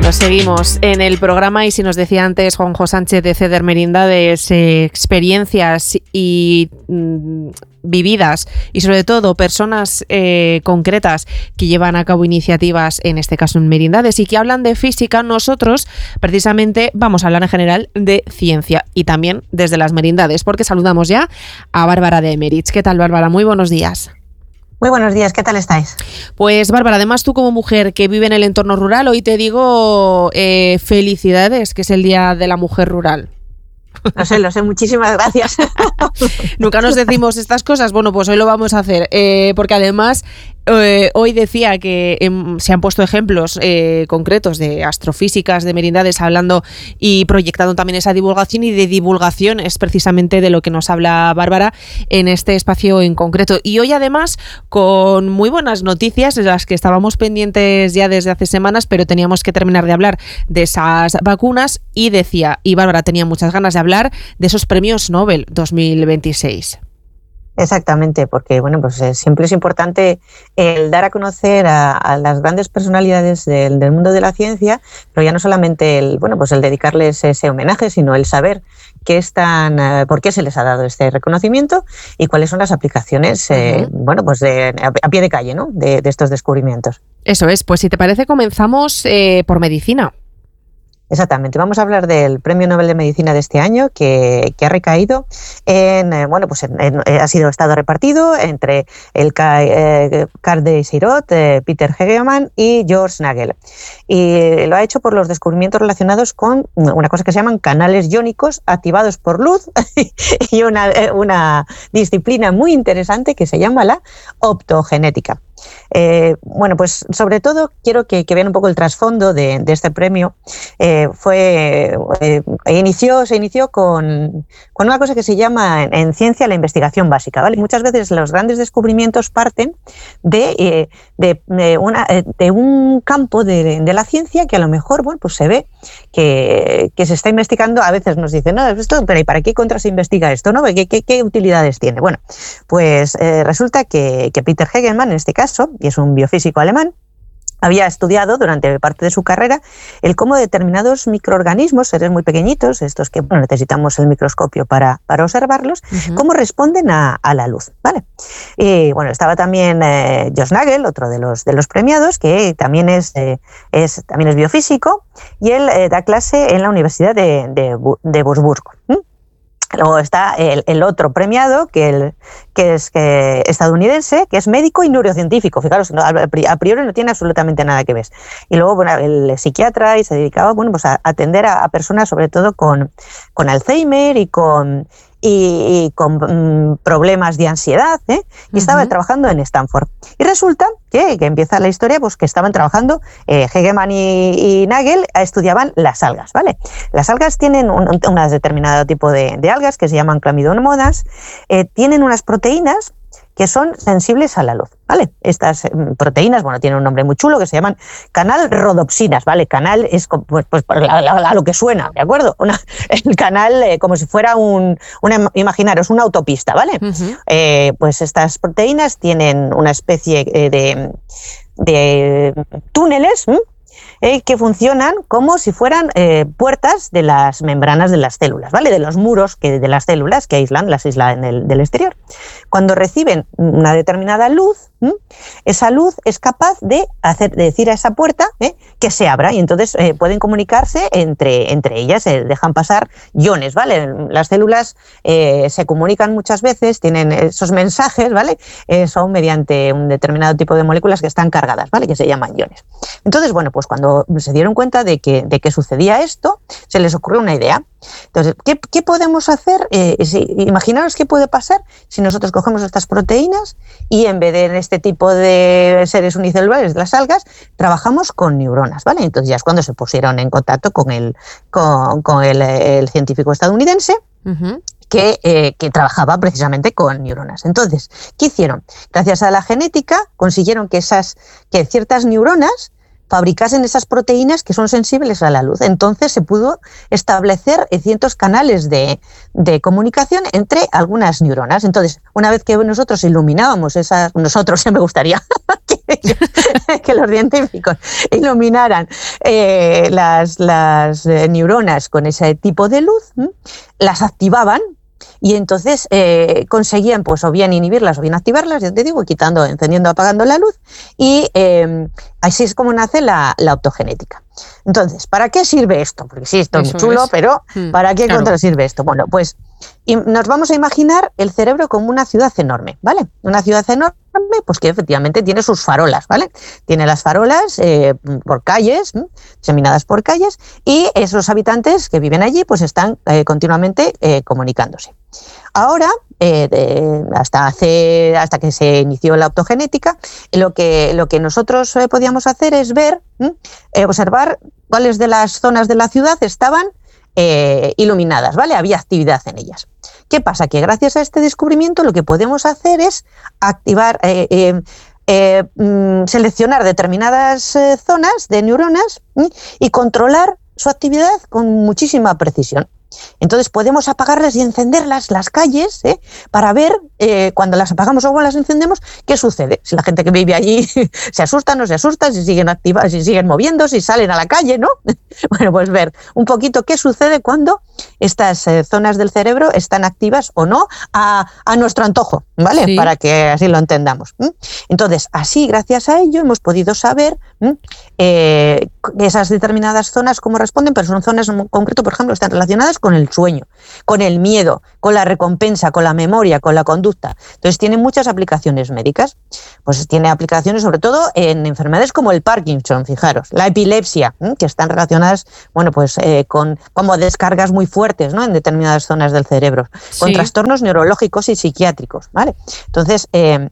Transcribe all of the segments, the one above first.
Bueno, seguimos en el programa y si nos decía antes Juanjo Sánchez de Ceder Merindades, experiencias y vividas y sobre todo personas concretas que llevan a cabo iniciativas, en este caso en Merindades, y que hablan de física, nosotros precisamente vamos a hablar en general de ciencia y también desde las Merindades, porque saludamos ya a Bárbara de Emerich. ¿Qué tal, Bárbara? Muy buenos días. Muy buenos días, ¿qué tal estáis? Pues Bárbara, además tú como mujer que vive en el entorno rural, hoy te digo felicidades, que es el Día de la Mujer Rural. Lo sé, muchísimas gracias. Nunca nos decimos estas cosas, bueno, pues hoy lo vamos a hacer, porque además hoy decía que se han puesto ejemplos concretos de astrofísicas, de Merindades, hablando y proyectando también esa divulgación, y de divulgación es precisamente de lo que nos habla Bárbara en este espacio en concreto. Y hoy además con muy buenas noticias, de las que estábamos pendientes ya desde hace semanas, pero teníamos que terminar de hablar de esas vacunas, y decía, y Bárbara tenía muchas ganas de hablar de esos premios Nobel 2026. Exactamente, porque bueno, pues siempre es importante el dar a conocer a las grandes personalidades del mundo de la ciencia, pero ya no solamente el dedicarles ese homenaje, sino el saber por qué se les ha dado este reconocimiento y cuáles son las aplicaciones a pie de calle, ¿no? de estos descubrimientos. Eso es, pues si te parece comenzamos por medicina. Exactamente, vamos a hablar del Premio Nobel de Medicina de este año que ha recaído ha sido estado repartido entre el Karl de Seirot, Peter Hegemann y George Nagel. Y lo ha hecho por los descubrimientos relacionados con una cosa que se llaman canales iónicos activados por luz y una disciplina muy interesante que se llama la optogenética. Pues sobre todo quiero que vean un poco el trasfondo de este premio. Se inició con una cosa que se llama en ciencia la investigación básica, ¿vale? Muchas veces los grandes descubrimientos parten de un campo de la ciencia que a lo mejor se ve que se está investigando. A veces nos dicen, no, esto, pero ¿y para qué contra se investiga esto? ¿No? ¿Qué utilidades tiene? Bueno, pues resulta que Peter Hegemann, en este caso, y es un biofísico alemán, había estudiado durante parte de su carrera el cómo determinados microorganismos, seres muy pequeñitos, estos que necesitamos el microscopio para observarlos, cómo responden a la luz, ¿vale? Y estaba también George Nagel, otro de los premiados, que también es biofísico, y él da clase en la Universidad de Wurzburgo. Luego está el otro premiado, que es estadounidense, que es médico y neurocientífico. Fijaros, a priori no tiene absolutamente nada que ver. Y luego el psiquiatra, y se dedicaba a atender a personas sobre todo con Alzheimer y con problemas de ansiedad, y estaba trabajando en Stanford. Y resulta que empieza la historia, pues que estaban trabajando, Hegemann y Nagel estudiaban las algas, ¿vale? Las algas tienen un determinado tipo de algas que se llaman clamidomonas, tienen unas proteínas que son sensibles a la luz, ¿vale? Estas proteínas, tienen un nombre muy chulo que se llaman canal rodopsinas, ¿vale? Canal es a lo que suena, ¿de acuerdo? El canal como si fuera imaginaros una autopista, ¿vale? Pues estas proteínas tienen una especie de túneles que funcionan como si fueran puertas de las membranas de las células, ¿vale? De los muros de las células que las aíslan del exterior. Cuando reciben una determinada luz, esa luz es capaz de decir a esa puerta que se abra, y entonces pueden comunicarse entre ellas, dejan pasar iones, ¿vale? Las células se comunican muchas veces, tienen esos mensajes, ¿vale? Son mediante un determinado tipo de moléculas que están cargadas, ¿vale? Que se llaman iones. Entonces, pues cuando se dieron cuenta de que sucedía esto, se les ocurrió una idea. Entonces, ¿qué podemos hacer? Imaginaros qué puede pasar si nosotros cogemos estas proteínas y en vez de en este tipo de seres unicelulares de las algas, trabajamos con neuronas, ¿vale? Entonces ya es cuando se pusieron en contacto con el científico estadounidense, que trabajaba precisamente con neuronas. Entonces, ¿qué hicieron? Gracias a la genética consiguieron que ciertas neuronas fabricasen esas proteínas que son sensibles a la luz. Entonces se pudo establecer ciertos canales de comunicación entre algunas neuronas. Entonces, una vez que nosotros iluminábamos nosotros, me gustaría que los científicos iluminaran las neuronas con ese tipo de luz, las activaban. Y entonces conseguían pues o bien inhibirlas o bien activarlas, ya te digo, encendiendo, apagando la luz, y así es como nace la optogenética. Entonces, ¿para qué sirve esto? Porque sí, esto es muy chulo, pero ¿para qué contra sirve esto? Bueno, pues nos vamos a imaginar el cerebro como una ciudad enorme, ¿vale? Una ciudad enorme, pues que efectivamente tiene sus farolas, ¿vale? Tiene las farolas por calles, diseminadas por calles, y esos habitantes que viven allí pues están continuamente comunicándose. Ahora, hasta que se inició la optogenética, lo que nosotros podíamos hacer es observar cuáles de las zonas de la ciudad estaban iluminadas, ¿vale? Había actividad en ellas. ¿Qué pasa? Que gracias a este descubrimiento lo que podemos hacer es activar, seleccionar determinadas zonas de neuronas y controlar su actividad con muchísima precisión. Entonces podemos apagarlas y encenderlas, las calles, para ver cuando las apagamos o cuando las encendemos qué sucede. Si la gente que vive allí se asusta, no se asusta, si siguen activas, si siguen moviendo, si salen a la calle, ¿no? Bueno, pues ver un poquito qué sucede cuando estas zonas del cerebro están activas o no a nuestro antojo, ¿vale? Sí. Para que así lo entendamos. Entonces, así, gracias a ello, hemos podido saber esas determinadas zonas cómo responden, pero son zonas en concreto, por ejemplo, están relacionadas con el sueño, con el miedo, con la recompensa, con la memoria, con la conducta. Entonces tiene muchas aplicaciones médicas. Pues tiene aplicaciones sobre todo en enfermedades como el Parkinson, fijaros, la epilepsia, que están relacionadas, bueno, pues con como descargas muy fuertes, ¿no? En determinadas zonas del cerebro, con trastornos neurológicos y psiquiátricos, ¿vale? Entonces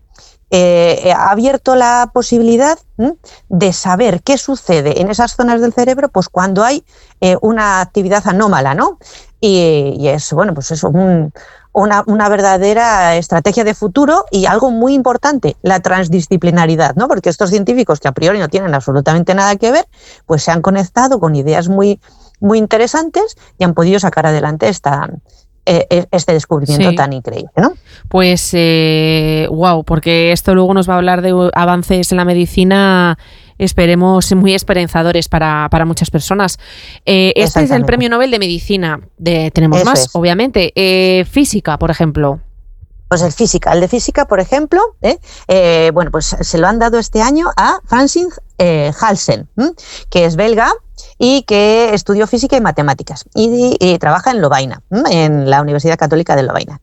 ha abierto la posibilidad de saber qué sucede en esas zonas del cerebro pues cuando hay una actividad anómala, ¿no? Y es, bueno, pues eso, una verdadera estrategia de futuro y algo muy importante, la transdisciplinaridad, ¿no? Porque estos científicos que a priori no tienen absolutamente nada que ver, pues se han conectado con ideas muy, muy interesantes y han podido sacar adelante este descubrimiento tan increíble, ¿no? Pues wow, porque esto luego nos va a hablar de avances en la medicina, esperemos muy esperanzadores para muchas personas. Este es el Premio Nobel de Medicina, tenemos eso más, obviamente. Física, por ejemplo. Pues el de física, por ejemplo, bueno, pues se lo han dado este año a Francis Halsen, que es belga y que estudió física y matemáticas y trabaja en Lovaina, en la Universidad Católica de Lovaina.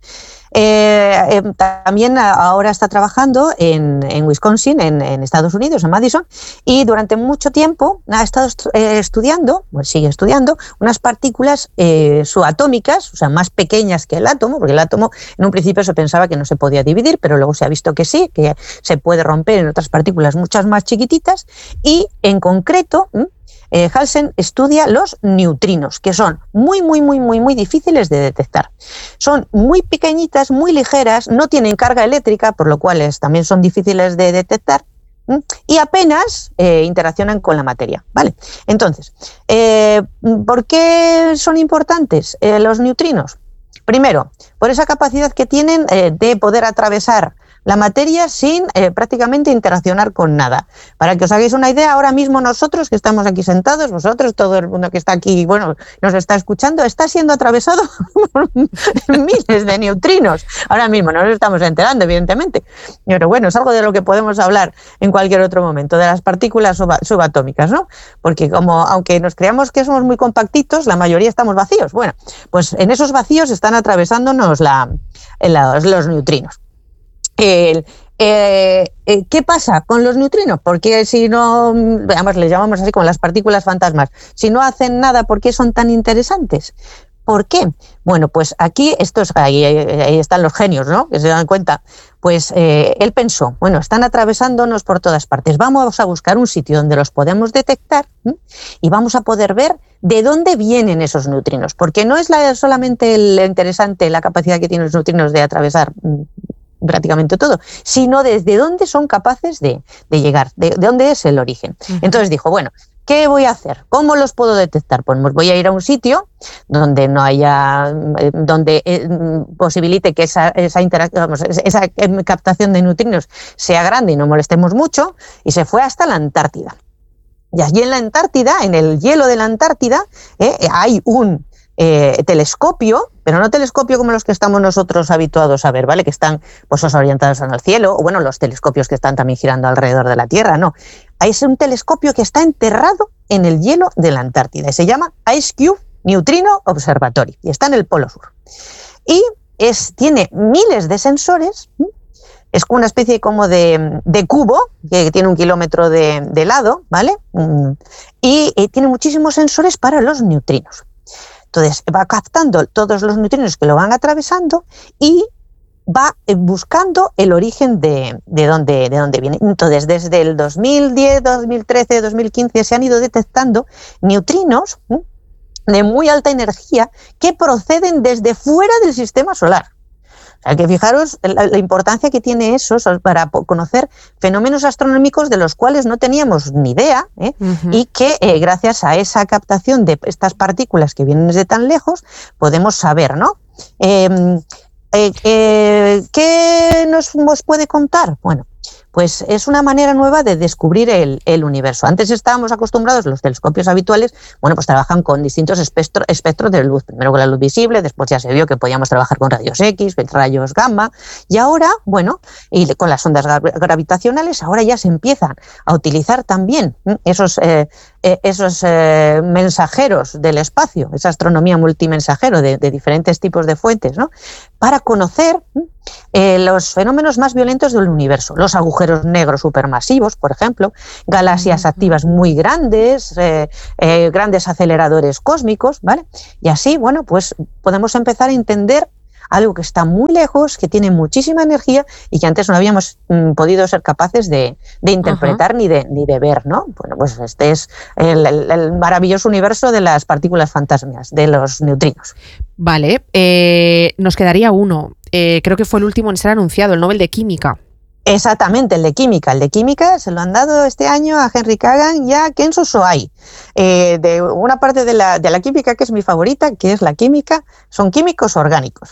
También ahora está trabajando en Wisconsin, en Estados Unidos, en Madison, y durante mucho tiempo ha estado estudiando, pues sigue estudiando, unas partículas subatómicas, o sea, más pequeñas que el átomo, porque el átomo en un principio se pensaba que no se podía dividir, pero luego se ha visto que sí, que se puede romper en otras partículas muchas más chiquititas, y en concreto Halsen estudia los neutrinos, que son muy, muy, muy, muy, muy difíciles de detectar. Son muy pequeñitas, muy ligeras, no tienen carga eléctrica, por lo cual también son difíciles de detectar, y apenas interaccionan con la materia, ¿vale? Entonces, ¿por qué son importantes los neutrinos? Primero, por esa capacidad que tienen de poder atravesar la materia sin prácticamente interaccionar con nada. Para que os hagáis una idea, ahora mismo nosotros que estamos aquí sentados, vosotros, todo el mundo que está aquí, bueno, nos está escuchando, está siendo atravesado por miles de neutrinos. Ahora mismo no nos estamos enterando, evidentemente. Pero bueno, es algo de lo que podemos hablar en cualquier otro momento, de las partículas subatómicas, ¿no? Porque aunque nos creamos que somos muy compactitos, la mayoría estamos vacíos. Bueno, pues en esos vacíos están atravesándonos los neutrinos. ¿Qué pasa con los neutrinos? Porque si no, además les llamamos así como las partículas fantasmas, si no hacen nada, ¿por qué son tan interesantes? ¿Por qué? Bueno, pues aquí ahí están los genios, ¿no? Que se dan cuenta. Pues él pensó, bueno, están atravesándonos por todas partes, vamos a buscar un sitio donde los podemos detectar y vamos a poder ver de dónde vienen esos neutrinos, porque no es solamente lo interesante la capacidad que tienen los neutrinos de atravesar prácticamente todo, sino desde dónde son capaces de llegar, de dónde es el origen. Entonces dijo, bueno, ¿qué voy a hacer? ¿Cómo los puedo detectar? Pues voy a ir a un sitio donde no haya, donde posibilite que esa captación de neutrinos sea grande y no molestemos mucho, y se fue hasta la Antártida. Y allí en la Antártida, en el hielo de la Antártida, hay un telescopio, pero no telescopio como los que estamos nosotros habituados a ver, ¿vale? Que están pues orientados al cielo, o bueno, los telescopios que están también girando alrededor de la Tierra, no. Es un telescopio que está enterrado en el hielo de la Antártida y se llama Ice Cube Neutrino Observatory y está en el Polo Sur. Y tiene miles de sensores, es como una especie como de cubo que tiene 1 kilómetro de lado, ¿vale? Y tiene muchísimos sensores para los neutrinos. Entonces va captando todos los neutrinos que lo van atravesando y va buscando el origen de dónde viene. Entonces, desde el 2010, 2013, 2015 se han ido detectando neutrinos de muy alta energía que proceden desde fuera del sistema solar. O sea, que fijaros la importancia que tiene eso para conocer fenómenos astronómicos de los cuales no teníamos ni idea, y que gracias a esa captación de estas partículas que vienen desde tan lejos podemos saber, ¿no? ¿Qué nos puede contar? Bueno, pues es una manera nueva de descubrir el universo. Antes estábamos acostumbrados, los telescopios habituales, bueno, pues trabajan con distintos espectros de luz. Primero con la luz visible, después ya se vio que podíamos trabajar con rayos X, rayos gamma, y ahora, bueno, y con las ondas gravitacionales, ahora ya se empiezan a utilizar también esos mensajeros del espacio, esa astronomía multimensajero de diferentes tipos de fuentes, ¿no? Para conocer los fenómenos más violentos del universo, los agujeros negros supermasivos, por ejemplo, galaxias activas muy grandes, grandes aceleradores cósmicos, ¿vale? Y así, bueno, pues podemos empezar a entender algo que está muy lejos, que tiene muchísima energía y que antes no habíamos podido ser capaces de interpretar ni de ver, ¿no? Bueno, pues este es el maravilloso universo de las partículas fantasmas, de los neutrinos. Vale, nos quedaría uno. Creo que fue el último en ser anunciado, el Nobel de Química. Exactamente, el de química. El de química se lo han dado este año a Henry Kagan y a Kenzo Soai. De una parte de la química que es mi favorita, que es la química, son químicos orgánicos.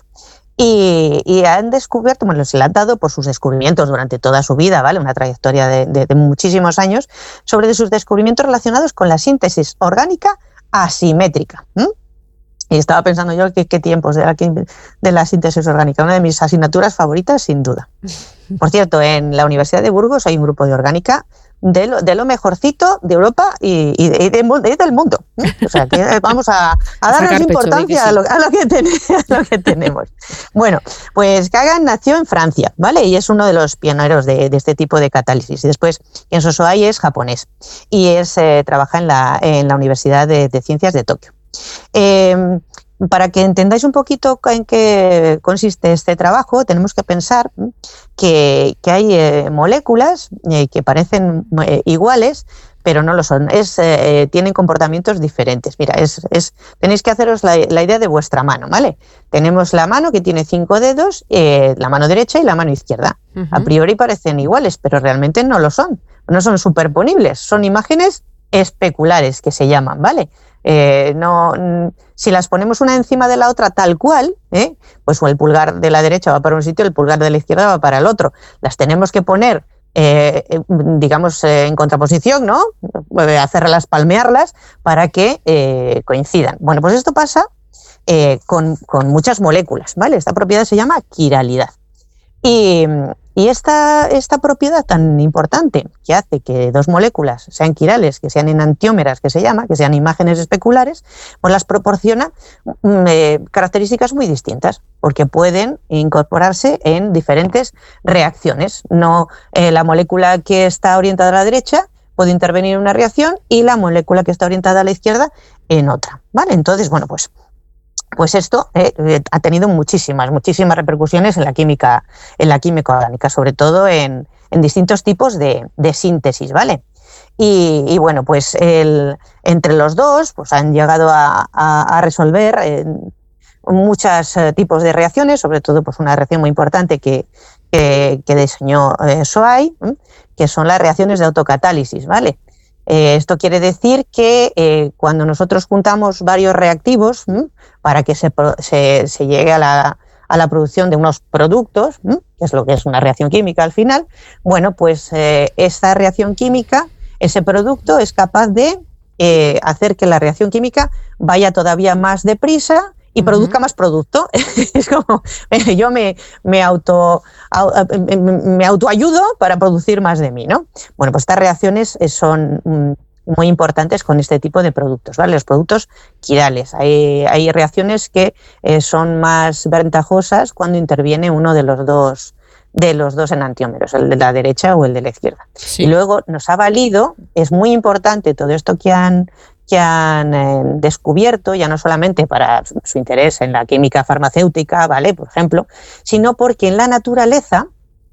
Y han descubierto, bueno, se le han dado por sus descubrimientos durante toda su vida, ¿vale? Una trayectoria de muchísimos años, sobre sus descubrimientos relacionados con la síntesis orgánica asimétrica. Y estaba pensando yo qué tiempos de la síntesis orgánica, una de mis asignaturas favoritas, sin duda. Por cierto, en la Universidad de Burgos hay un grupo de orgánica de lo mejorcito de Europa y del mundo. O sea, que vamos a darnos importancia a lo que tenemos. Bueno, pues Kagan nació en Francia, ¿vale? Y es uno de los pioneros de este tipo de catálisis. Y después, Kenzo Soai es japonés y trabaja en la Universidad de Ciencias de Tokio. Para que entendáis un poquito en qué consiste este trabajo, tenemos que pensar que hay moléculas que parecen iguales, pero no lo son. Tienen comportamientos diferentes. Mira, tenéis que haceros la idea de vuestra mano, ¿vale? Tenemos la mano que tiene 5 dedos, la mano derecha y la mano izquierda. A priori parecen iguales, pero realmente no lo son. No son superponibles, son imágenes especulares que se llaman, ¿vale? Si las ponemos una encima de la otra tal cual, pues o el pulgar de la derecha va para un sitio, el pulgar de la izquierda va para el otro. Las tenemos que poner, digamos, en contraposición, ¿no? Hacerlas, palmearlas para que coincidan. Bueno, pues esto pasa con muchas moléculas, ¿vale? Esta propiedad se llama quiralidad. Y esta propiedad tan importante que hace que dos moléculas sean quirales, que sean enantiómeras, que se llama, que sean imágenes especulares, pues las proporciona características muy distintas, porque pueden incorporarse en diferentes reacciones. No, la molécula que está orientada a la derecha puede intervenir en una reacción y la molécula que está orientada a la izquierda en otra, ¿vale? Entonces, bueno, pues esto ha tenido muchísimas repercusiones en la química orgánica, sobre todo en distintos tipos de síntesis, ¿vale? Y bueno, pues entre los dos pues han llegado a resolver muchos tipos de reacciones, sobre todo pues una reacción muy importante que que diseñó Soay, que son las reacciones de autocatálisis, ¿vale? Esto quiere decir que cuando nosotros juntamos varios reactivos para que se llegue a la producción de unos productos, que es lo que es una reacción química al final, bueno, pues esta reacción química, ese producto es capaz de hacer que la reacción química vaya todavía más deprisa y produzca más producto. Es como, yo me autoayudo para producir más de mí, ¿no? Bueno, pues estas reacciones son muy importantes con este tipo de productos, ¿vale? Los productos quirales. Hay reacciones que son más ventajosas cuando interviene uno de los dos enantiómeros, el de la derecha o el de la izquierda. Sí. Y luego nos ha valido, es muy importante todo esto que han descubierto, ya no solamente para su interés en la química farmacéutica, ¿vale? Por ejemplo, sino porque en la naturaleza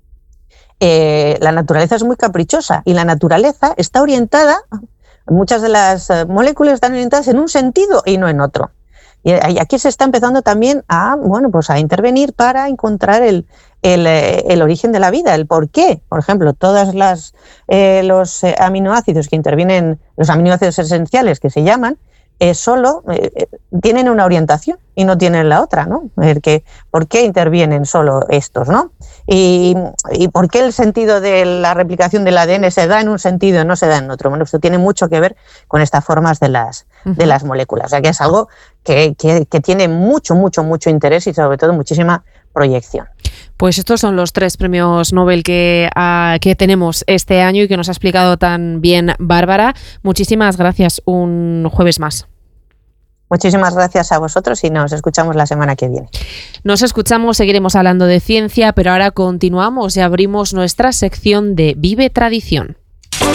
es muy caprichosa y la naturaleza está orientada, muchas de las moléculas están orientadas en un sentido y no en otro. Y aquí se está empezando también a intervenir para encontrar el origen de la vida, el por qué. Por ejemplo, todos los aminoácidos que intervienen, los aminoácidos esenciales que se llaman, solo tienen una orientación y no tienen la otra, ¿no? ¿Por qué intervienen solo estos, ¿no? Y por qué el sentido de la replicación del ADN se da en un sentido y no se da en otro. Bueno, esto tiene mucho que ver con estas formas de las moléculas. O sea, que es algo que tiene mucho interés y sobre todo muchísima proyección. Pues estos son los 3 premios Nobel que tenemos este año y que nos ha explicado tan bien Bárbara. Muchísimas gracias un jueves más. Muchísimas gracias a vosotros y nos escuchamos la semana que viene. Nos escuchamos, seguiremos hablando de ciencia, pero ahora continuamos y abrimos nuestra sección de Vive Tradición.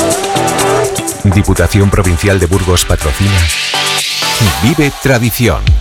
Diputación Provincial de Burgos patrocina Vive Tradición.